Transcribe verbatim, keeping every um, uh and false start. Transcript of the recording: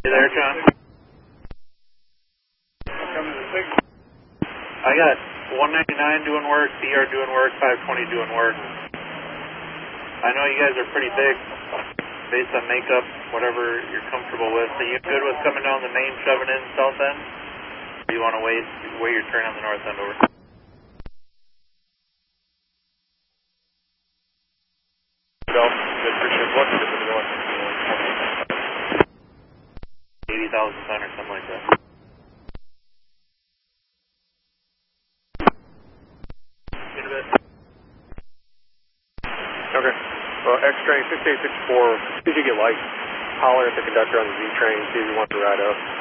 Hey there, John. I got one ninety-nine doing work, C R doing work, five twenty doing work. I know you guys are pretty big, based on makeup, whatever you're comfortable with. So you good with coming down the main, shoving in south end? Or you want to wait, wait your turn on the north end over? eighty thousand ton or something like that. In a bit. Okay. Well, X-Train six eight six four, see if you get light. Holler at the conductor on the Z train, see if he wants to ride up.